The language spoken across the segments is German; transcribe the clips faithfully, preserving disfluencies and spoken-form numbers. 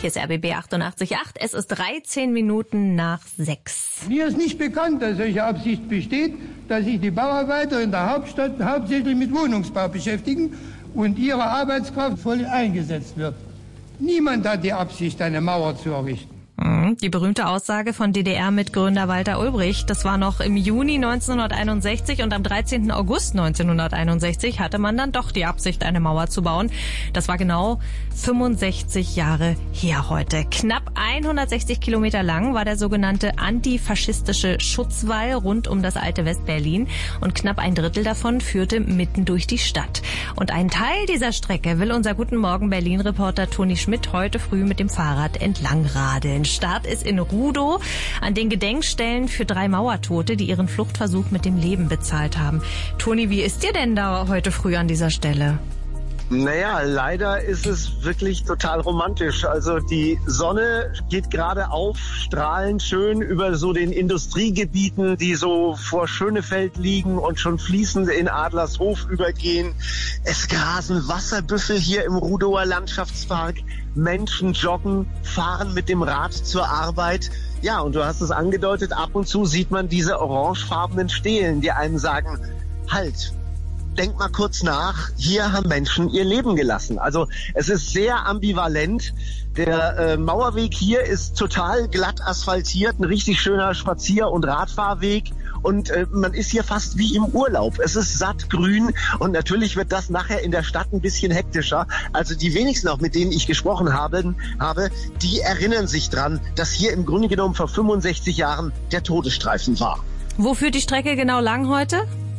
Hier ist R B B achtundachtzig Komma acht. Es ist dreizehn Minuten nach sechs. Mir ist nicht bekannt, dass solche Absicht besteht, dass sich die Bauarbeiter in der Hauptstadt hauptsächlich mit Wohnungsbau beschäftigen und ihre Arbeitskraft voll eingesetzt wird. Niemand hat die Absicht, eine Mauer zu errichten. Die berühmte Aussage von D D R-Mitgründer Walter Ulbricht, das war noch im Juni neunzehnhunderteinundsechzig und am dreizehnten August neunzehnhunderteinundsechzig hatte man dann doch die Absicht, eine Mauer zu bauen. Das war genau fünfundsechzig Jahre her heute. Knapp hundertsechzig Kilometer lang war der sogenannte antifaschistische Schutzwall rund um das alte West-Berlin und knapp ein Drittel davon führte mitten durch die Stadt. Und einen Teil dieser Strecke will unser Guten Morgen Berlin-Reporter Toni Schmidt heute früh mit dem Fahrrad entlang radeln. Start ist in Rudow an den Gedenkstellen für drei Mauertote, die ihren Fluchtversuch mit dem Leben bezahlt haben. Toni, wie ist dir denn da heute früh an dieser Stelle? Naja, leider ist es wirklich total romantisch. Also die Sonne geht gerade auf, strahlend schön über so den Industriegebieten, die so vor Schönefeld liegen und schon fließend in Adlershof übergehen. Es grasen Wasserbüffel hier im Rudower Landschaftspark. Menschen joggen, fahren mit dem Rad zur Arbeit. Ja, und du hast es angedeutet, ab und zu sieht man diese orangefarbenen Stelen, die einem sagen, halt, denk mal kurz nach, hier haben Menschen ihr Leben gelassen. Also es ist sehr ambivalent. Der äh, Mauerweg hier ist total glatt asphaltiert, ein richtig schöner Spazier- und Radfahrweg. Und äh, man ist hier fast wie im Urlaub. Es ist sattgrün und natürlich wird das nachher in der Stadt ein bisschen hektischer. Also die wenigsten, auch mit denen ich gesprochen habe, habe, die erinnern sich dran, dass hier im Grunde genommen vor fünfundsechzig Jahren der Todesstreifen war. Wo führt die Strecke genau lang heute?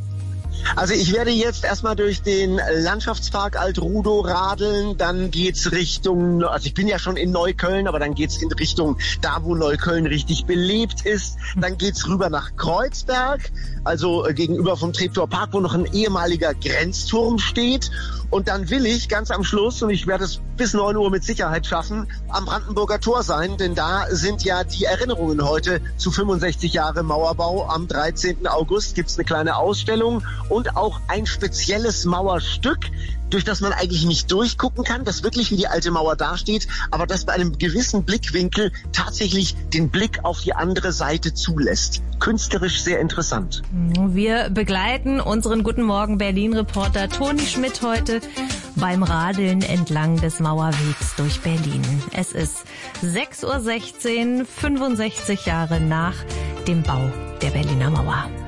Also ich werde jetzt erstmal durch den Landschaftspark Alt-Rudow radeln, dann geht's Richtung, also ich bin ja schon in Neukölln, aber dann geht's in Richtung da, wo Neukölln richtig belebt ist. Dann geht's rüber nach Kreuzberg, also gegenüber vom Treptower Park, wo noch ein ehemaliger Grenzturm steht. Und dann will ich ganz am Schluss, und ich werde es bis neun Uhr mit Sicherheit schaffen, am Brandenburger Tor sein, denn da sind ja die Erinnerungen heute zu fünfundsechzig Jahre Mauerbau. Am dreizehnten August gibt's eine kleine Ausstellung und auch ein spezielles Mauerstück, durch das man eigentlich nicht durchgucken kann, das wirklich wie die alte Mauer dasteht, aber das bei einem gewissen Blickwinkel tatsächlich den Blick auf die andere Seite zulässt. Künstlerisch sehr interessant. Wir begleiten unseren Guten Morgen Berlin-Reporter Toni Schmidt heute beim Radeln entlang des Mauerwegs durch Berlin. Es ist sechs Uhr sechzehn, fünfundsechzig Jahre nach dem Bau der Berliner Mauer.